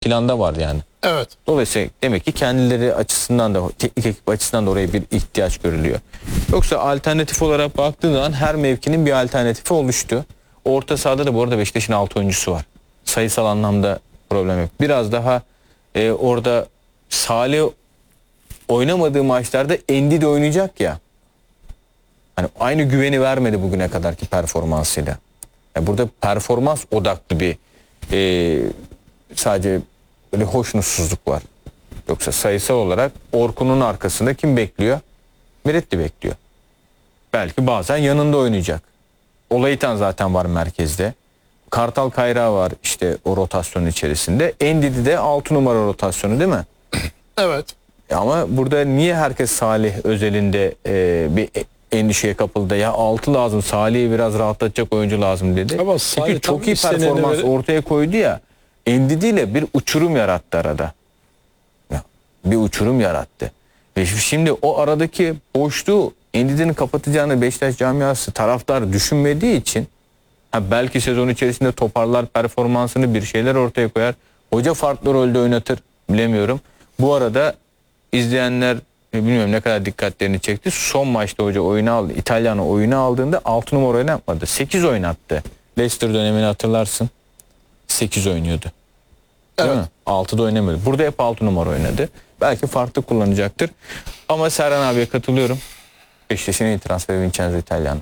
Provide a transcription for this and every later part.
planda var yani. Evet. Dolayısıyla demek ki kendileri açısından da, teknik ekip açısından da oraya bir ihtiyaç görülüyor. Yoksa alternatif olarak baktığın zaman her mevkinin bir alternatifi oluştu. Orta sahada da bu arada Beşiktaş'ın 6 oyuncusu var. Sayısal anlamda problem yok. Biraz daha orada Salih oynamadığı maçlarda Endi de oynayacak ya. Hani aynı güveni vermedi bugüne kadarki performansıyla. Yani burada performans odaklı bir sadece böyle hoşnutsuzluk var. Yoksa sayısal olarak Orkun'un arkasında kim bekliyor? Miretti bekliyor. Belki bazen yanında oynayacak. Olaytan zaten var merkezde. Kartal Kayrağı var işte o rotasyonun içerisinde. Endidi de 6 numara rotasyonu değil mi? Evet. Ama burada niye herkes Salih özelinde bir endişeye kapıldı? Ya 6 lazım, Salih'i biraz rahatlatacak oyuncu lazım dedi. Ama çünkü çok iyi performans ortaya koydu ya. Endidi ile bir uçurum yarattı arada. Bir uçurum yarattı. Ve şimdi o aradaki boşluğu Endidi'nin kapatacağını Beşiktaş camiası taraftar düşünmediği için belki sezon içerisinde toparlar performansını, bir şeyler ortaya koyar. Hoca farklı rolde oynatır, bilemiyorum. Bu arada izleyenler bilmiyorum ne kadar dikkatlerini çekti. Son maçta hoca oyunu aldı. İtalyan'ı oyunu aldığında 6 numara oynatmadı. 8 oynattı. Leicester dönemini hatırlarsın. 8 oynuyordu. Değil mi? 6'da oynamadı. Burada hep 6 numara oynadı. Belki farklı kullanacaktır. Ama Serhan abiye katılıyorum. Beşiktaş'ın en iyi transferi Vincenzo İtalyan.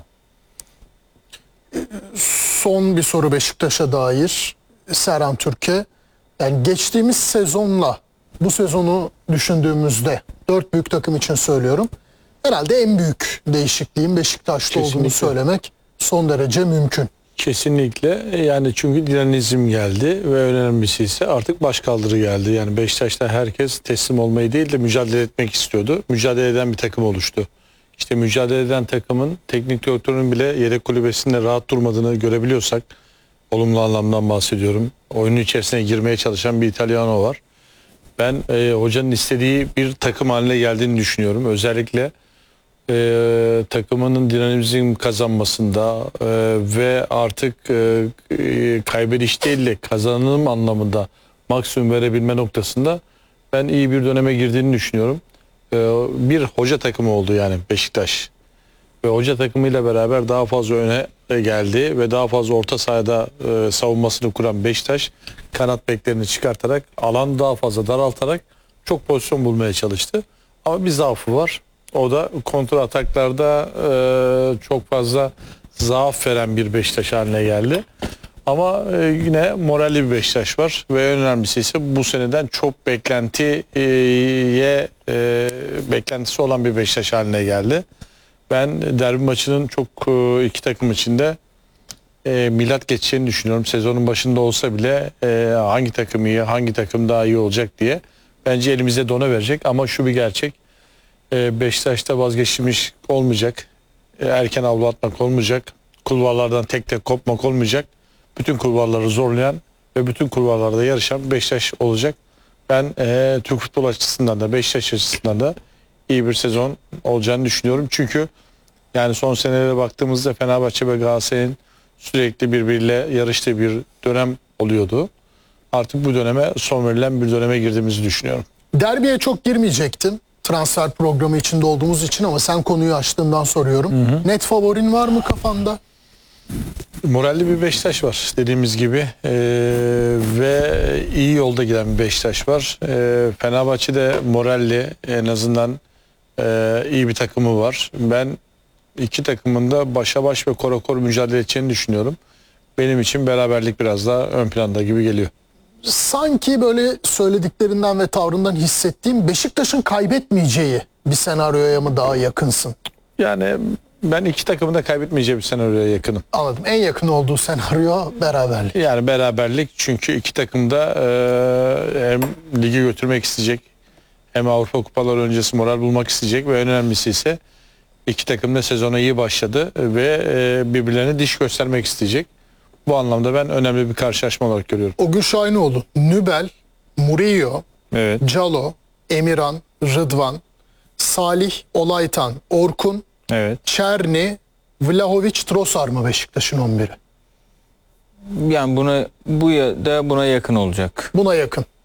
Son bir soru Beşiktaş'a dair. Serhan Türk'e. Yani geçtiğimiz sezonla bu sezonu düşündüğümüzde 4 büyük takım için söylüyorum. Herhalde en büyük değişikliğin Beşiktaş'ta olduğunu söylemek son derece mümkün. Kesinlikle, yani çünkü dinamizm geldi ve önemlisi ise artık başkaldırı geldi. Yani Beşiktaş'ta herkes teslim olmayı değil de mücadele etmek istiyordu. Mücadele eden bir takım oluştu. İşte mücadele eden takımın teknik direktörünün bile yedek kulübesinde rahat durmadığını görebiliyorsak, olumlu anlamdan bahsediyorum. Oyunun içerisine girmeye çalışan bir İtalyano var. Ben hocanın istediği bir takım haline geldiğini düşünüyorum. Özellikle takımının dinamizm kazanmasında ve artık kaybediş değil de kazanım anlamında maksimum verebilme noktasında ben iyi bir döneme girdiğini düşünüyorum. Bir hoca takımı oldu yani Beşiktaş. Ve hoca takımıyla beraber daha fazla öne geldi ve daha fazla orta sahada savunmasını kuran Beşiktaş kanat beklerini çıkartarak, alan daha fazla daraltarak çok pozisyon bulmaya çalıştı. Ama bir zaafı var. O da kontra ataklarda çok fazla zaaf veren bir Beşiktaş haline geldi. Ama yine moralli bir Beşiktaş var ve en önemlisi ise bu seneden çok beklentisi olan bir Beşiktaş haline geldi. Ben derbi maçının çok iki takım içinde milat geçeceğini düşünüyorum. Sezonun başında olsa bile hangi takım iyi, hangi takım daha iyi olacak diye. Bence elimize dona verecek ama şu bir gerçek. Beşiktaş'ta vazgeçilmiş olmayacak. Erken avlu atmak olmayacak. Kulvarlardan tek tek kopmak olmayacak. Bütün kulvarları zorlayan ve bütün kulvarlarda yarışan Beşiktaş olacak. Ben Türk futbol açısından da Beşiktaş açısından da iyi bir sezon olacağını düşünüyorum. Çünkü yani son senelere baktığımızda Fenerbahçe ve Galatasaray'ın sürekli birbiriyle yarıştığı bir dönem oluyordu. Artık bu döneme son verilen bir döneme girdiğimizi düşünüyorum. Derbiye çok girmeyecektim transfer programı içinde olduğumuz için ama sen konuyu açtığından soruyorum. Net favorin var mı kafanda? Moralli bir Beşiktaş var dediğimiz gibi ve iyi yolda giden bir Beşiktaş var. Fenerbahçe de moralli, en azından iyi bir takımı var. Ben iki takımın da başa baş ve korakor mücadele edeceğini düşünüyorum. Benim için beraberlik biraz daha ön planda gibi geliyor. Sanki böyle söylediklerinden ve tavrından hissettiğim Beşiktaş'ın kaybetmeyeceği bir senaryoya mı daha yakınsın? Yani ben iki takımın da kaybetmeyeceği bir senaryoya yakınım. Anladım. En yakın olduğu senaryo beraberlik. Yani beraberlik, çünkü iki takım da hem ligi götürmek isteyecek, hem Avrupa Kupaları öncesi moral bulmak isteyecek ve en önemlisi ise iki takım da sezona iyi başladı ve birbirlerine diş göstermek isteyecek. Bu anlamda ben önemli bir karşılaşma olarak görüyorum. O gün Şahinoğlu, Nübel, Murillo, Evet. Calo, Emirhan, Rıdvan, Salih, Olaytan, Orkun, Evet. Çerni, Vlahovic, Trossard mı Beşiktaş'ın 11'i? Yani buna yakın olacak. Buna yakın.